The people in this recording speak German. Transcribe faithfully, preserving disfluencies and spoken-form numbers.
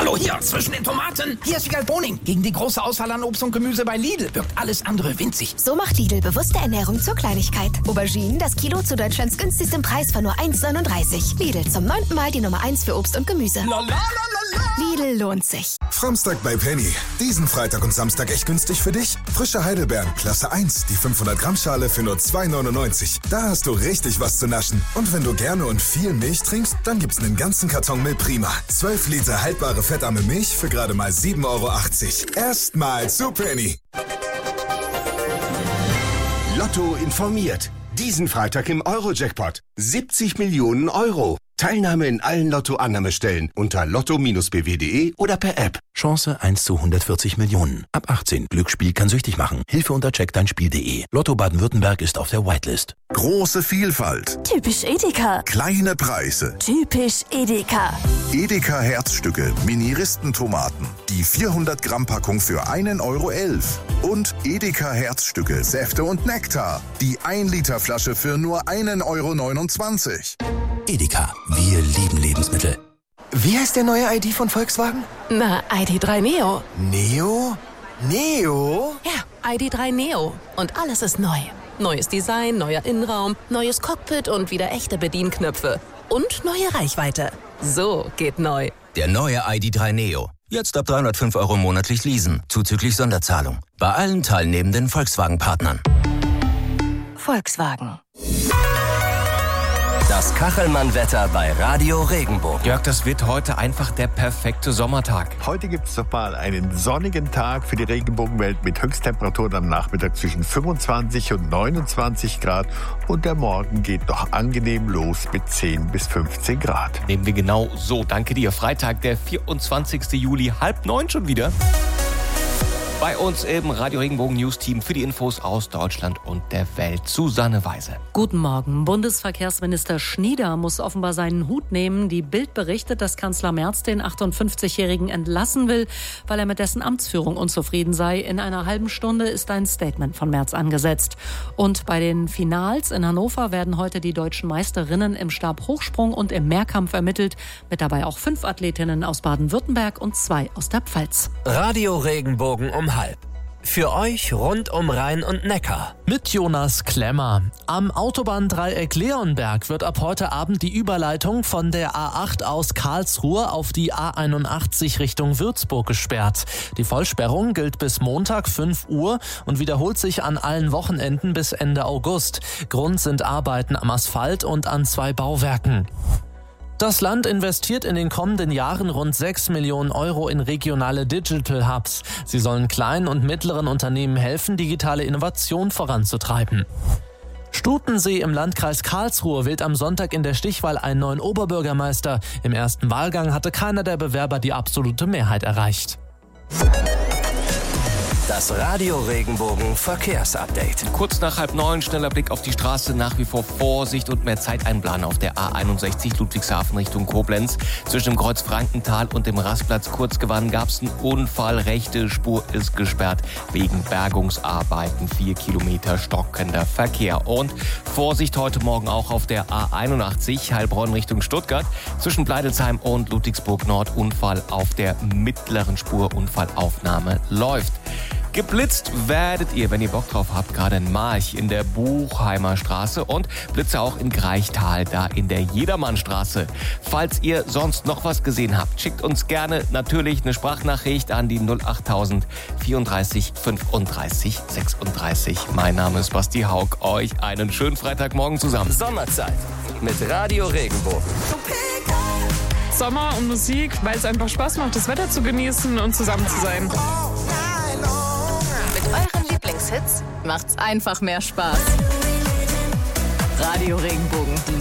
Hallo, hier, zwischen den Tomaten. Hier ist Wiegald Boning. Gegen die große Auswahl an Obst und Gemüse bei Lidl wirkt alles andere winzig. So macht Lidl bewusste Ernährung zur Kleinigkeit. Auberginen, das Kilo zu Deutschlands günstigstem Preis von nur eins neununddreißig. Lidl, zum neunten Mal die Nummer eins für Obst und Gemüse. La, la, la, la, la. Lidl lohnt sich. Samstag bei Penny. Diesen Freitag und Samstag echt günstig für dich. Frische Heidelbeeren, Klasse eins, die fünfhundert Gramm Schale für nur zwei neunundneunzig. Da hast du richtig was zu naschen. Und wenn du gerne und viel Milch trinkst, dann gibt's einen ganzen Karton Milch Prima. zwölf Liter haltbare fettarme Milch für gerade mal sieben Euro achtzig. Erstmal zu Penny. Lotto informiert. Diesen Freitag im Euro-Jackpot. siebzig Millionen Euro. Teilnahme in allen Lotto-Annahmestellen unter lotto Bindestrich b w punkt de oder per App. Chance eins zu hundertvierzig Millionen. Ab achtzehn. Glücksspiel kann süchtig machen. Hilfe unter check dein Spiel punkt de. Lotto Baden-Württemberg ist auf der Whitelist. Große Vielfalt. Typisch Edeka. Kleine Preise. Typisch Edeka. Edeka Herzstücke, Mini-Ristentomaten. Die vierhundert Gramm Packung für einen Euro elf. Und Edeka Herzstücke, Säfte und Nektar. Die ein Liter Flasche für nur einen Euro neunundzwanzig. Edeka. Wir lieben Lebensmittel. Wie heißt der neue I D von Volkswagen? Na, I D drei Neo. Neo? Neo? Ja, I D drei Neo. Und alles ist neu. Neues Design, neuer Innenraum, neues Cockpit und wieder echte Bedienknöpfe. Und neue Reichweite. So geht neu. Der neue I D drei Neo. Jetzt ab dreihundertfünf Euro monatlich leasen, zuzüglich Sonderzahlung. Bei allen teilnehmenden Volkswagen-Partnern. Volkswagen. Das Kachelmann-Wetter bei Radio Regenbogen. Jörg, das wird heute einfach der perfekte Sommertag. Heute gibt es nochmal einen sonnigen Tag für die Regenbogenwelt mit Höchsttemperaturen am Nachmittag zwischen fünfundzwanzig und neunundzwanzig Grad. Und der Morgen geht noch angenehm los mit zehn bis fünfzehn Grad. Nehmen wir genau so. Danke dir. Freitag, der vierundzwanzigsten Juli, halb neun schon wieder. Bei uns im Radio Regenbogen News Team für die Infos aus Deutschland und der Welt. Susanne Weise. Guten Morgen. Bundesverkehrsminister Schnieder muss offenbar seinen Hut nehmen. Die Bild berichtet, dass Kanzler Merz den achtundfünfzigjährigen entlassen will, weil er mit dessen Amtsführung unzufrieden sei. In einer halben Stunde ist ein Statement von Merz angesetzt. Und bei den Finals in Hannover werden heute die deutschen Meisterinnen im Stabhochsprung und im Mehrkampf ermittelt. Mit dabei auch fünf Athletinnen aus Baden-Württemberg und zwei aus der Pfalz. Radio Regenbogen um halb. Für euch rund um Rhein und Neckar. Mit Jonas Klemmer. Am Autobahndreieck Leonberg wird ab heute Abend die Überleitung von der A acht aus Karlsruhe auf die A einundachtzig Richtung Würzburg gesperrt. Die Vollsperrung gilt bis Montag fünf Uhr und wiederholt sich an allen Wochenenden bis Ende August. Grund sind Arbeiten am Asphalt und an zwei Bauwerken. Das Land investiert in den kommenden Jahren rund sechs Millionen Euro in regionale Digital Hubs. Sie sollen kleinen und mittleren Unternehmen helfen, digitale Innovation voranzutreiben. Stutensee im Landkreis Karlsruhe wählt am Sonntag in der Stichwahl einen neuen Oberbürgermeister. Im ersten Wahlgang hatte keiner der Bewerber die absolute Mehrheit erreicht. Das Radio Regenbogen Verkehrsupdate. Kurz nach halb neun, schneller Blick auf die Straße, nach wie vor Vorsicht und mehr Zeit einplanen auf der A einundsechzig Ludwigshafen Richtung Koblenz. Zwischen dem Kreuz Frankenthal und dem Rastplatz Kurzgewann gab es einen Unfall. Rechte Spur ist gesperrt wegen Bergungsarbeiten. Vier Kilometer stockender Verkehr. Und Vorsicht heute Morgen auch auf der A einundachtzig Heilbronn Richtung Stuttgart. Zwischen Bleidelsheim und Ludwigsburg Nord Unfall auf der mittleren Spur. Unfallaufnahme läuft. Geblitzt werdet ihr, wenn ihr Bock drauf habt, gerade in March in der Buchheimer Straße und Blitze auch in Greichtal, da in der Jedermannstraße. Falls ihr sonst noch was gesehen habt, schickt uns gerne natürlich eine Sprachnachricht an die null achttausend vierunddreißig fünfunddreißig sechsunddreißig. Mein Name ist Basti Haug. Euch einen schönen Freitagmorgen zusammen. Sommerzeit mit Radio Regenbogen. Sommer und Musik, weil es einfach Spaß macht, das Wetter zu genießen und zusammen zu sein. Mit euren Lieblingshits macht's einfach mehr Spaß. Radio Regenbogen, die